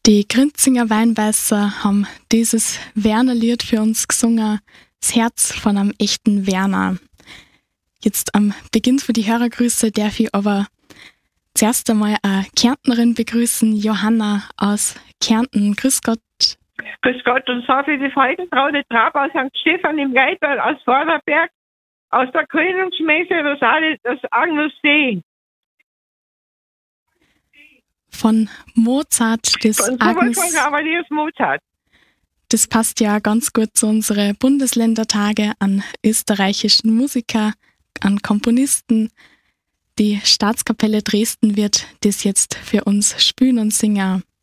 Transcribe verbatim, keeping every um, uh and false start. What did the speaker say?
Die Grinzinger Weinbeißer haben dieses Werner-Lied für uns gesungen, das Herz von einem echten Werner. Jetzt am Beginn für die Hörergrüße darf ich aber zuerst einmal eine Kärntnerin begrüßen, Johanna aus Kärnten. Grüß Gott. Grüß Gott und so für die Freudentraune Trab aus Sankt Stephan im Geitwald, aus Vorderberg, aus der Krönungsmesse, das, alle, das Agnus Dei. Von Mozart des Von Agnus. Von Cavaliers Mozart. Das passt ja ganz gut zu unseren Bundesländertage an österreichischen Musiker, an Komponisten. Die Staatskapelle Dresden wird das jetzt für uns spielen und singen.